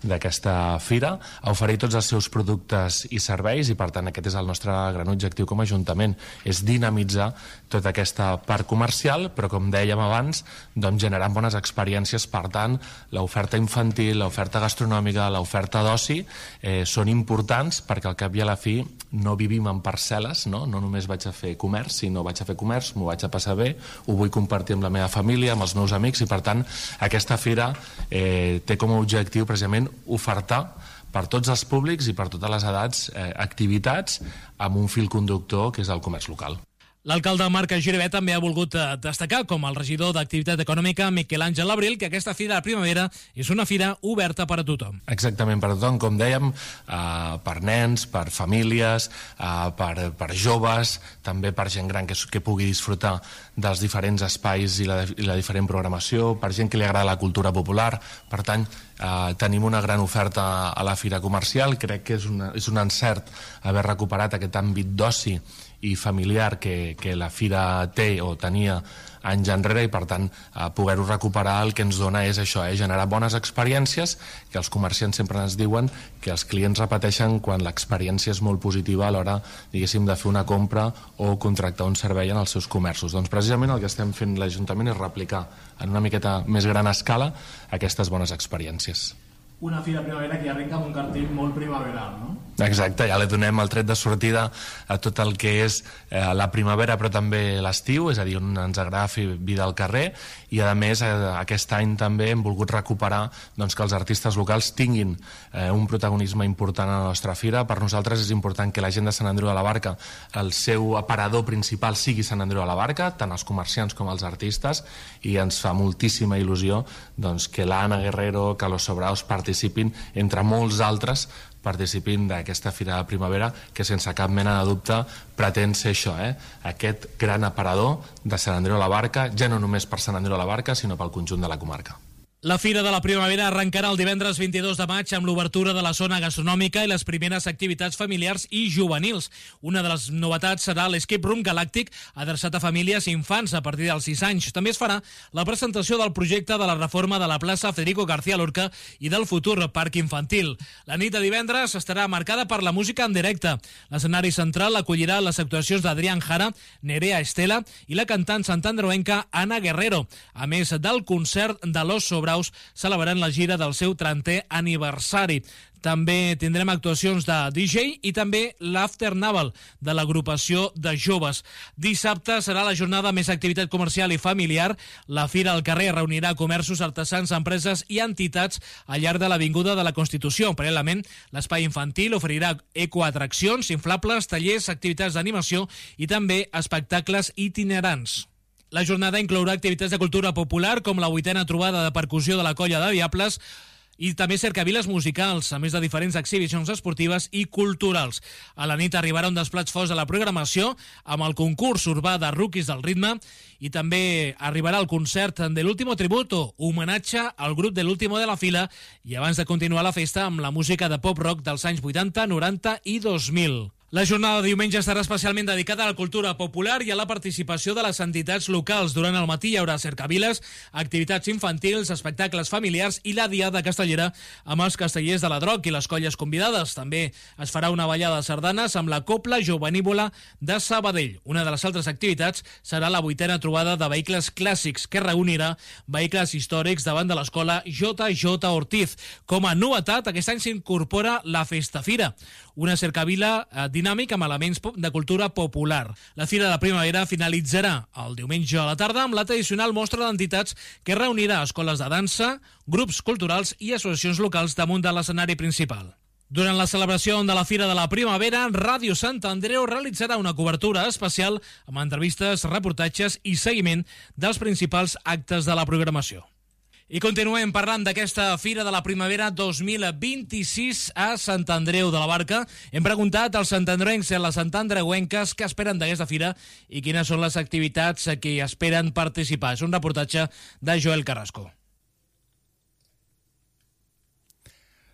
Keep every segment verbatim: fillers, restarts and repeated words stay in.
d'aquesta fira, a oferir tots els seus productes i serveis, i per tant aquest és el nostre gran objectiu com a Ajuntament, és dinamitzar tota aquesta part comercial, però com dèiem abans, doncs generant bones experiències. Per tant, l'oferta infantil, l'oferta gastronòmica, l'oferta d'oci eh, són importants, perquè al cap i a la fi no vivim en parcel·les, no? No només vaig a fer comerç, sinó vaig a fer comerç, m'ho vaig a passar bé, ho vull compartir amb la meva família, amb els meus amics, i per tant aquesta fira eh, té com a objectiu precisament ofertar per tots els públics i per totes les edats eh, activitats amb un fil conductor que és el comerç local. L'alcalde Marc Giribet també ha volgut destacar, com el regidor d'Activitat Econòmica, Miquel Àngel Abril, que aquesta fira de primavera és una fira oberta per a tothom. Exactament, per a tothom, com dèiem, eh, per nens, per famílies, eh, per, per joves, també per gent gran que, que pugui disfrutar dels diferents espais i la, i la diferent programació, per gent que li agrada la cultura popular. Per tant, eh, tenim una gran oferta a la fira comercial. Crec que és, una, és un encert haver recuperat aquest àmbit d'oci i familiar que, que la fira té o tenia anys enrere, i per tant eh, poder-ho recuperar el que ens dona és això, eh, generar bones experiències, que els comerciants sempre ens diuen que els clients repeteixen quan l'experiència és molt positiva a l'hora, diguéssim, de fer una compra o contractar un servei en els seus comerços. Doncs precisament el que estem fent l'Ajuntament és replicar en una miqueta més gran escala aquestes bones experiències. Una fira primavera que arrenca amb un cartell molt primaveral, no? Exacte, ja li donem el tret de sortida a tot el que és eh, la primavera, però també l'estiu, és a dir, on ens agrada fer vida al carrer, i a més eh, aquest any també hem volgut recuperar doncs, que els artistes locals tinguin eh, un protagonisme important a la nostra fira. Per nosaltres és important que la gent de Sant Andreu de la Barca, el seu aparador principal sigui Sant Andreu de la Barca, tant els comerciants com els artistes, i ens fa moltíssima il·lusió doncs, que l'Anna Guerrero, que los Sobraos participin, entre molts altres, participin d'aquesta fira de primavera, que sense cap mena de dubte pretén ser això, eh? Aquest gran aparador de Sant Andreu de la Barca, ja no només per Sant Andreu de la Barca, sinó pel conjunt de la comarca. La Fira de la Primavera arrencarà el divendres vint-i-dos de maig amb l'obertura de la zona gastronòmica i les primeres activitats familiars i juvenils. Una de les novetats serà l'Escape Room Galàctic, adreçat a famílies i infants a partir dels sis anys. També es farà la presentació del projecte de la reforma de la plaça Federico García Lorca i del futur parc infantil. La nit de divendres estarà marcada per la música en directe. L'escenari central acollirà les actuacions d'Adrián Jara, Nerea Estela i la cantant santandreuenca Ana Guerrero, a més del concert de Los Sobraos celebrant la gira del seu trentè aniversari. També tindrem actuacions de D J i també l'After Naval de l'agrupació de joves. Dissabte serà la jornada més activitat comercial i familiar. La Fira al carrer reunirà comerços, artesans, empreses i entitats al llarg de l'Avinguda de la Constitució. Paral·lelament, l'espai infantil oferirà ecoatraccions, inflables, tallers, activitats d'animació i també espectacles itinerants. La jornada inclourà activitats de cultura popular com la vuitena trobada de percussió de la Colla de Diables i també cercaviles musicals, a més de diferents exhibicions esportives i culturals. A la nit arribarà un dels plats forts de la programació amb el concurs urbà de Rookies del Ritme i també arribarà el concert de l'Último Tributo, homenatge al grup de l'Último de la Fila, i abans de continuar la festa amb la música de pop-rock dels anys vuitanta, noranta i dos mil. La jornada de diumenge estarà especialment dedicada a la cultura popular i a la participació de les entitats locals. Durant el matí hi haurà cercaviles, activitats infantils, espectacles familiars i la diada castellera amb els castellers de la Droc i les colles convidades. També es farà una ballada de sardanes amb la Copla Jovenívola de Sabadell. Una de les altres activitats serà la vuitena trobada de vehicles clàssics, que reunirà vehicles històrics davant de l'escola J J Ortiz. Com a novetat, aquest any s'incorpora la Festa Fira, una cercavila eh, dinàmic amb elements de cultura popular. La Fira de Primavera finalitzarà el diumenge a la tarda amb la tradicional mostra d'entitats que reunirà escoles de dansa, grups culturals i associacions locals damunt de l'escenari principal. Durant la celebració de la Fira de la Primavera, Ràdio Sant Andreu realitzarà una cobertura especial amb entrevistes, reportatges i seguiment dels principals actes de la programació. I continuem parlant d'aquesta Fira de la Primavera dos mil vint-i-sis a Sant Andreu de la Barca. Hem preguntat als santandreuencs i a les santandreuenques què esperen d'aquesta fira i quines són les activitats que esperen participar. És un reportatge de Joel Carrasco.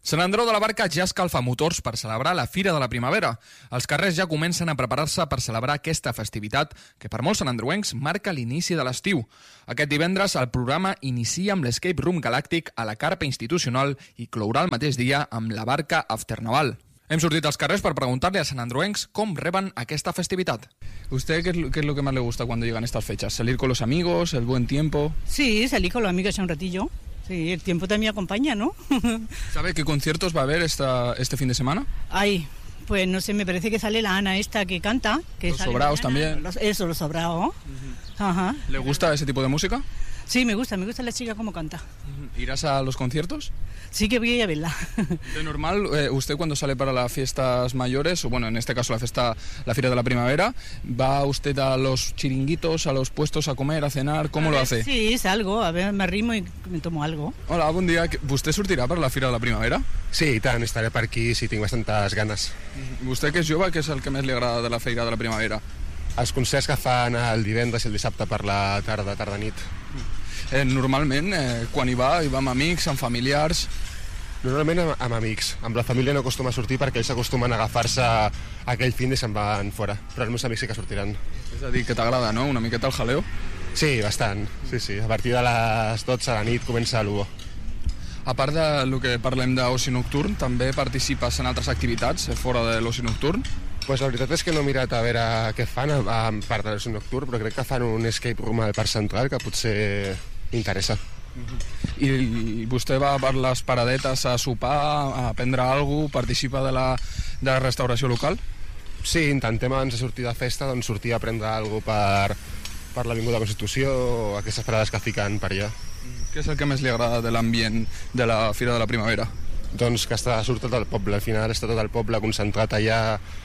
Sant Andreu de la Barca ja escalfa motors per celebrar la Fira de la Primavera. Els carrers ja comencen a preparar-se per celebrar aquesta festivitat que per molts santandreuencs marca l'inici de l'estiu. Aquest divendres el programa inicia amb l'Escape Room Galàctic a la carpa institucional i clourà el mateix dia amb la Barca After Naval. Hem sortit als carrers per preguntarle a santandreuencs com reben aquesta festivitat. ¿Usted qué es, qué es lo que más le gusta cuando llegan estas fechas? ¿Salir con los amigos, el buen tiempo? Sí, salir con los amigos un ratillo. Sí, el tiempo también acompaña, ¿no? ¿Sabe qué conciertos va a haber esta, este fin de semana? Ay, pues no sé, me parece que sale la Ana esta que canta. Que Los sale Sobraos mañana. también. Los, eso, los Sobraos. Uh-huh. Ajá. ¿Le gusta ese tipo de música? Sí, me gusta, me gusta la chica como canta. ¿Irás a los conciertos? Sí que voy a ir a verla. De normal, eh, usted cuando sale para las fiestas mayores, o bueno, en este caso la fiesta, la Fira de la Primavera, ¿va usted a los chiringuitos, a los puestos a comer, a cenar? ¿Cómo A lo ver, hace? Sí, salgo, a ver, me arrimo y me tomo algo. Hola, bon dia. ¿Usted sortirà per la Fira de la Primavera? Sí, i tant, estaré per aquí, sí, tinc bastantes ganes. Vostè que és jove, què és el que més li agrada de la Fira de la Primavera? Els concerts que fan el divendres i el dissabte per la tarda, tarda-nit. Eh, normalment, eh, quan hi va, hi va amb amics, amb familiars... Normalment amb, amb amics. Amb la família no acostuma a sortir perquè ells acostumen a agafar-se aquell fin i se'n van fora. Però els meus amics sí que sortiran. És a dir, que t'agrada, no?, una miqueta el jaleo? Sí, bastant. Sí, sí. A partir de les dotze de la nit comença l'U O. A part de lo que parlem d'oci nocturn, també participes en altres activitats eh, fora de l'oci nocturn? Pues la veritat és que no he mirat a veure què fan a, a part de l'oci nocturn, però crec que fan un escape room al Parc Central que potser interessa. I, I vostè va per les paradetes a sopar, a prendre alguna cosa, participa de la, de la restauració local? Sí, intentem abans de sortir de festa doncs, sortir a prendre alguna cosa per, per l'Avinguda Constitució o aquestes parades que fiquen per allà. Què és el que més li agrada de l'ambient de la Fira de la Primavera? Doncs que està, surt tot el poble, al final està tot el poble concentrat allà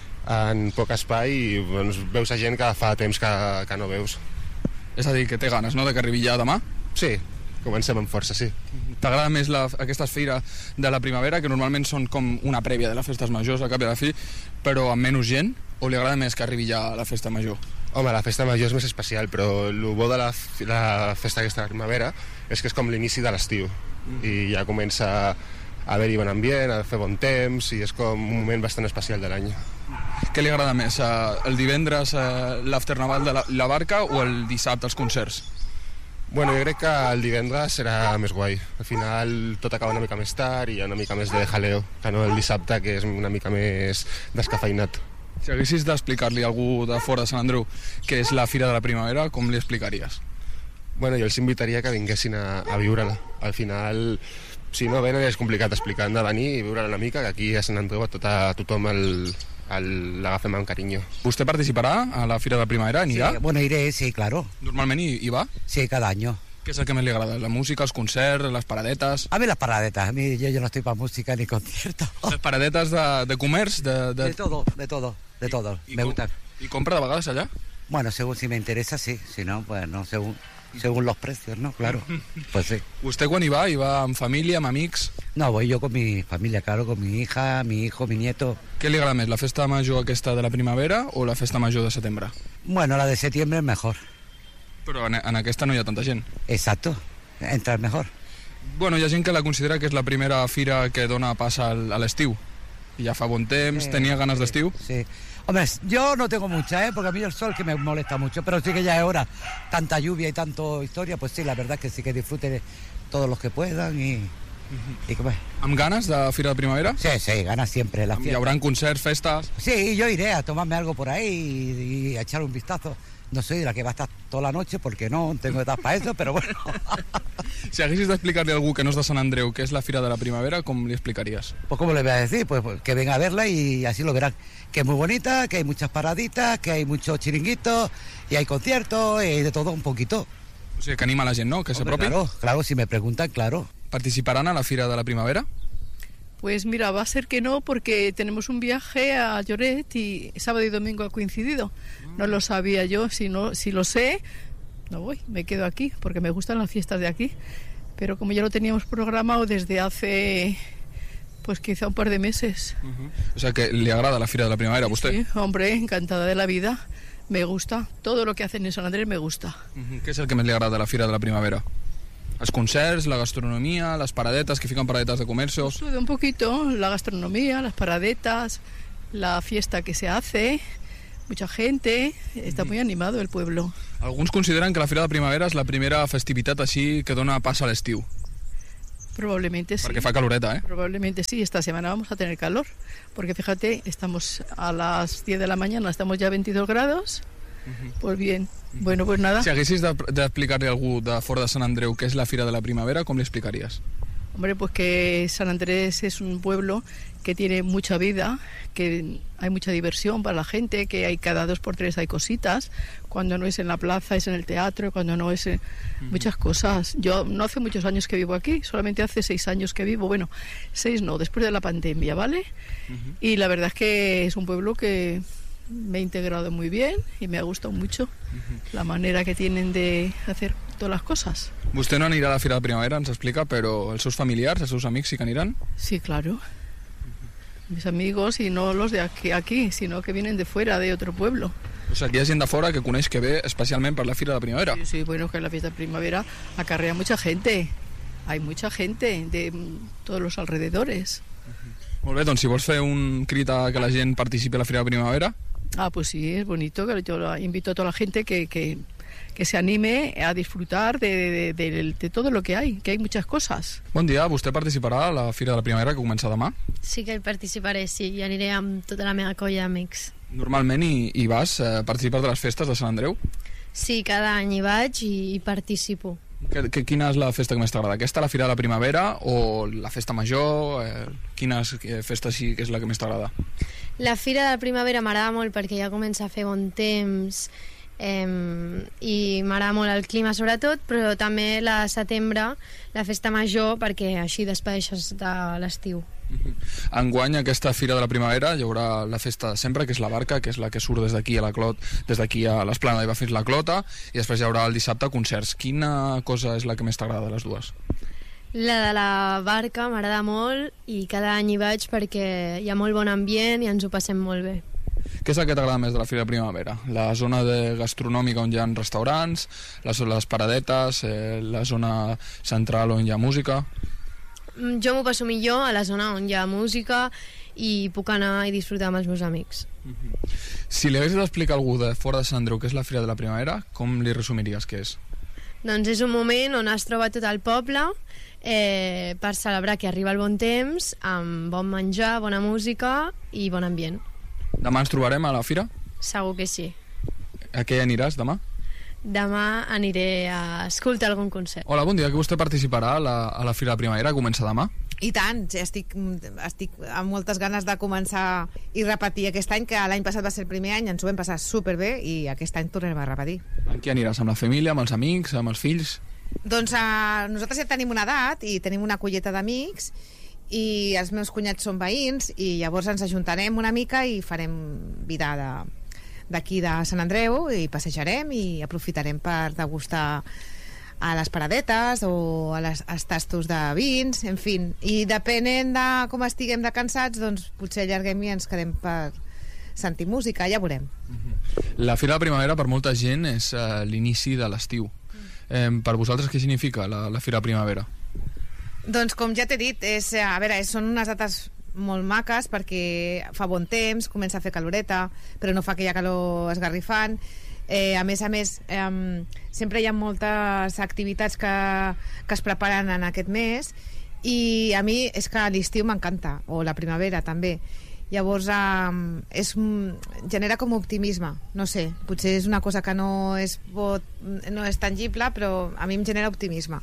en poc espai i doncs, veus a gent que fa temps que, que no veus. És a dir, que té ganes, no?, de que arribi ja demà? Sí, comencem amb força, sí. T'agrada més la, aquesta fira de la primavera, que normalment són com una prèvia de les festes majors, a cap i a la fi, però amb menys gent, o li agrada més que arribi ja a la festa major? Home, la festa major és més especial, però el bo de la, la festa aquesta de la primavera és que és com l'inici de l'estiu, mm. i ja comença a haver-hi bon ambient, a fer bon temps, i és com un moment bastant especial de l'any. Què li agrada més, el divendres l'afternaval de la, la Barca o el dissabte els concerts? Bueno, jo crec que el divendres serà més guai. Al final tot acaba una mica més tard i hi ha una mica més de jaleo, que no el dissabte, que és una mica més descafeinat. Si haguessis d'explicar-li a algú de fora de Sant Andreu què és la Fira de la Primavera, com li explicaries? Bueno, jo els invitaria que vinguessin a, a viure-la. Al final, si no venen és complicat explicar, han de venir i viure-la una mica, que aquí a Sant Andreu a, tot, a tothom el... l'agafem amb carinyo. ¿Usted participará a la Fira de la Primavera? ¿Anirá? Sí, bueno, iré, sí, claro. ¿Normalmente y, y va? Sí, cada año. ¿Qué es el que más le agrada? ¿La música, los concerts, las paradetas? A mí las paradetas, a mí yo, yo no estoy para música ni conciertos. ¿Las paradetas de, de comerç? De, de... de todo, de todo, de todo, I, me i gustan. ¿Y compra de vegades allá? Bueno, según si me interesa, sí, si no, pues no, según... Según los precios, ¿no? Claro, pues sí. ¿Usted quan hi va? ¿Hi va amb família, amb amics? No, voy yo con mi familia, claro, con mi hija, mi hijo, mi nieto. Què li agrada més, la festa major aquesta de la primavera o la festa major de setembre? Bueno, la de septiembre es mejor. Però en, en aquesta no hi ha tanta gent. Exacto, entra mejor. Bueno, hi ha gent que la considera que és la primera fira que dona pas al, a l'estiu. I ja fa bon temps, Sí, tenia ganes sí, d'estiu. Sí. Hombre, yo no tengo mucha, ¿eh? Porque a mí el sol que me molesta mucho, pero sí que ya es hora. Tanta lluvia y tanto historia, pues sí, la verdad que sí que disfruten todos los que puedan y... y que, pues, Amb ganes de Fira de Primavera? sí, sí, gana siempre la Hi fiesta. haurà concerts, festes... Sí, yo iré a tomarme algo por ahí y, y a echar un vistazo. No soy de la que va a estar toda la noche porque no tengo edad para eso, pero bueno. Si haguessis d'explicar-li a algú que no és de Sant Andreu què és la Fira de la Primavera, com li explicaries? Pues ¿cómo le voy a decir? Pues, pues que venga a verla y así lo verán. Que es muy bonita, que hay muchas paraditas, que hay muchos chiringuitos y hay conciertos y de todo un poquito. O sigui, que anima la gent, no?, que Hombre, s'apropi. claro, claro, si me preguntan, claro. Participaran a la Fira de la Primavera? Pues mira, va a ser que no, porque tenemos un viaje a Lloret y sábado y domingo ha coincidido. No lo sabía yo, si, no, si lo sé, no voy, me quedo aquí, porque me gustan las fiestas de aquí. Pero como ya lo teníamos programado desde hace, pues quizá un par de meses. Uh-huh. O sea, que li agrada la Fira de la Primavera a vostè? Sí, hombre, encantada de la vida. Me gusta, todo lo que hacen en Sant Andrés me gusta. Uh-huh. Què és el que més li agrada de la Fira de la Primavera? Els concerts, la gastronomia, les paradetes, que fiquen paradetes de comercio. Pues de un poquito, la gastronomía, las paradetas, la fiesta que se hace, mucha gente, está muy animado el pueblo. Alguns consideren que la Fira de Primavera és la primera festivitat així que dona pas a l'estiu. Probablemente sí. Perquè fa caloreta, ¿eh? Probablemente sí, esta semana vamos a tener calor, porque fíjate, estamos a las diez de la mañana, estamos ya a veintidós grados, uh-huh. Pues bien, bueno, pues nada. Si haguessis d'explicar-li a algú de fora de Sant Andreu què és la Fira de la Primavera, com li explicaries? Hombre, pues que San Andrés es un pueblo que tiene mucha vida, que hay mucha diversión para la gente, que hay cada dos por tres hay cositas, cuando no es en la plaza es en el teatro, cuando no es en muchas cosas. Yo no hace muchos años que vivo aquí, solamente hace seis años que vivo, bueno, seis no, después de la pandemia, ¿vale? Uh-huh. Y la verdad es que es un pueblo que me he integrado muy bien y me ha gustado mucho uh-huh. La manera que tienen de hacer todas las cosas. Vostè no anirà a la Fira de Primavera, ens explica, però els seus familiars, els seus amics sí que aniran? Sí, claro. Mis amigos, y no los de aquí, aquí, sino que vienen de fuera, de otro pueblo. O sea, que hi ha gent de fora que coneix que ve especialment per la Fira de Primavera. Sí, sí, bueno, que la fiesta de primavera acarrea mucha gente. Hay mucha gente de todos los alrededores. Uh-huh. Molt bé, doncs si vols fer un crit a que la gent participi a la Fira de Primavera. Ah, pues sí, es bonito, que yo invito a toda la gente que, que, que se anime a disfrutar de, de, de, de todo lo que hay, que hay muchas cosas. Bon dia, vostè participarà a la Fira de la Primavera que comença demà? Sí que hi participaré, sí, i aniré amb tota la meva colla d'amics. Normalment hi, hi vas, eh, participes de les festes de Sant Andreu? Sí, cada any hi vaig i hi participo. Que, que, quina és la festa que més t'agrada? Aquesta, la Fira de la Primavera o la Festa Major? Eh, quina festa sí que és la que més t'agrada? La Fira de la Primavera m'agrada molt perquè ja comença a fer bon temps eh, i m'agrada molt el clima sobretot, però també la setembre, la Festa Major, perquè així despedeixes de l'estiu. Enguany, aquesta Fira de la Primavera hi haurà la festa de sempre, que és la barca, que és la que surt des d'aquí a la Clot, des d'aquí a l'Esplanada i va fins la Clota, i després hi haurà el dissabte concerts. Quina cosa és la que més t'agrada de les dues? La de la barca m'agrada molt i cada any hi vaig perquè hi ha molt bon ambient i ens ho passem molt bé. Què és el que t'agrada més de la Fira de Primavera? La zona de gastronòmica on hi ha restaurants, les, les paradetes, eh, la zona central on hi ha música? Jo m'ho passo millor a la zona on hi ha música i puc anar i disfrutar amb els meus amics. Uh-huh. Si li haguessis d'explicar a algú de fora de Sant Andreu què és la Fira de la Primavera, com li resumiries què és? Doncs és un moment on es troba tot el poble eh, per celebrar que arriba el bon temps, amb bon menjar, bona música i bon ambient. Demà ens trobarem a la Fira? Segur que sí. A què aniràs demà? Demà aniré a escoltar algun concert. Hola, bon dia, que vostè participarà a la, a la Fira de la Primavera, que comença demà? I tant, estic, estic amb moltes ganes de començar i repetir aquest any, que l'any passat va ser el primer any, ens ho vam passar superbé i aquest any tornarem a repetir. Amb qui aniràs? Amb la família, amb els amics, amb els fills? Doncs uh, nosaltres ja tenim una edat i tenim una colleta d'amics i els meus cunyats són veïns i llavors ens ajuntarem una mica i farem vida de d'aquí de Sant Andreu i passejarem i aprofitarem per degustar a les paradetes o a les, als tastos de vins, en fi, i depenent de com estiguem de cansats, doncs potser allarguem i ens quedem per sentir música, ja veurem. La Fira de la Primavera per molta gent és uh, l'inici de l'estiu. Eh, per vosaltres què significa la, la Fira de Primavera? Doncs com ja t'he dit, és, a veure, són unes dates molt maques perquè fa bon temps, comença a fer caloreta, però no fa aquella calor esgarrifant. Eh, a més a més, eh, sempre hi ha moltes activitats que, que es preparen en aquest mes i a mi és que l'estiu m'encanta, o la primavera també. Llavors eh, és, genera com optimisme, no sé, potser és una cosa que no és, pot, no és tangible, però a mi em genera optimisme.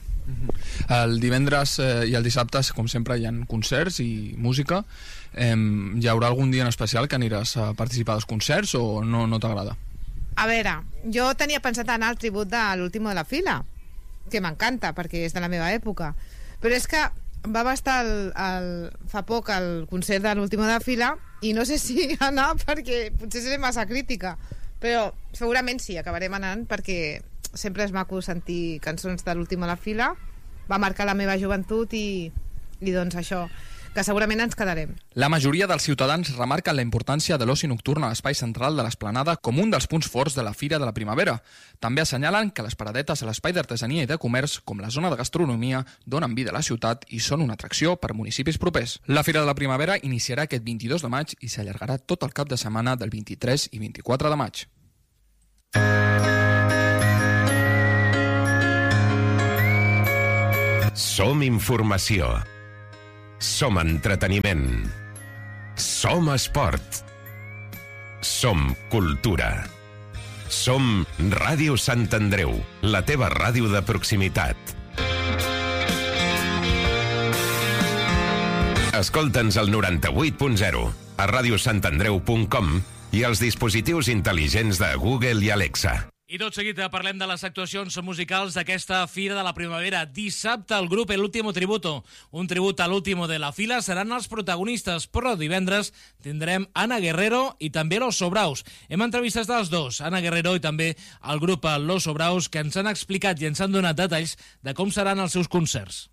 El divendres eh, i el dissabte, com sempre, hi ha concerts i música. Eh, hi haurà algun dia en especial que aniràs a participar dels concerts o no, no t'agrada? A veure, jo tenia pensat anar al tribut de l'Último de la Fila, que m'encanta perquè és de la meva època, però és que va estar el, el, fa poc el concert de l'Último de la Fila i no sé si anar perquè potser seré massa crítica, però segurament sí, acabarem anant perquè sempre és maco sentir cançons de l'Último de la Fila, va marcar la meva joventut i, i doncs això, que segurament ens quedarem. La majoria dels ciutadans remarquen la importància de l'oci nocturn a l'espai central de l'Esplanada com un dels punts forts de la Fira de la Primavera. També assenyalen que les paradetes a l'espai d'artesania i de comerç, com la zona de gastronomia, donen vida a la ciutat i són una atracció per municipis propers. La Fira de la Primavera iniciarà aquest vint-i-dos de maig i s'allargarà tot el cap de setmana del vint-i-tres i vint-i-quatre de maig. Som informació. Som entreteniment. Som esport. Som cultura. Som Ràdio Sant Andreu, la teva ràdio de proximitat. Escolta'ns al noranta-vuit punt zero, a radiosantandreu punt com i als dispositius intel·ligents de Google i Alexa. I tot seguit parlem de les actuacions musicals d'aquesta Fira de la Primavera. Dissabte el grup El Último Tributo, un tribut a l'último de la fila, seran els protagonistes, però divendres tindrem Ana Guerrero i també Los Sobraus. Hem entrevistat els dos, Ana Guerrero i també el grup Los Sobraus, que ens han explicat i ens han donat detalls de com seran els seus concerts.